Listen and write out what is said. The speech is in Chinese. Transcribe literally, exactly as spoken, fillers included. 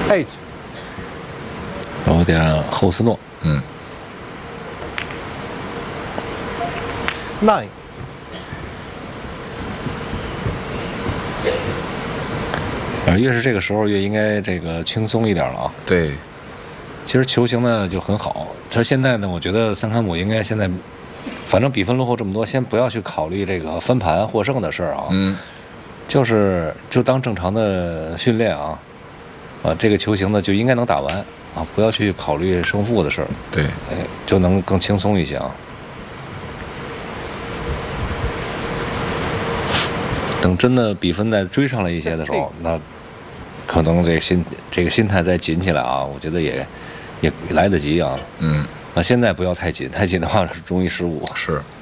eight， 有点后斯诺。 嗯。 nine， 啊，越是这个时候越应该这个轻松一点了啊。 对。 其实球形呢就很好，他现在呢，我觉得桑坎姆应该现在，反正比分落后这么多，先不要去考虑这个翻盘获胜的事儿啊。 嗯。 就是就当正常的训练啊，啊，这个球形呢就应该能打完啊，不要去考虑胜负的事儿。 对。 哎，就能更轻松一些啊。等真的比分再追上来一些的时候，那可能这个心这个心态再紧起来啊，我觉得也也来得及啊。 嗯。 那现在不要太紧，太紧的话容易失误。 是。